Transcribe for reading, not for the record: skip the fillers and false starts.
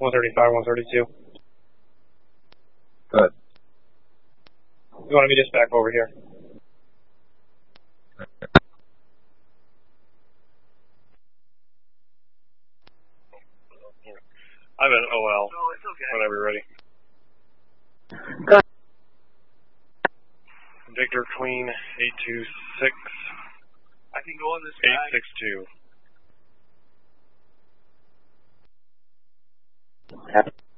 135, 132. Good. You want to meet us back over here? I'm in OL. No, it's okay. Whenever you're ready. Good. Victor Queen 826. I can go on this guy. 862.